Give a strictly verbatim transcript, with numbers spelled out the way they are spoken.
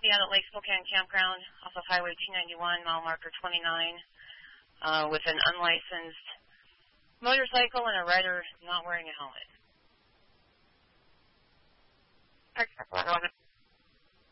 copy out at Lake Spokane Campground off of Highway two ninety-one, mile marker twenty-nine, uh, with an unlicensed motorcycle and a rider not wearing a helmet.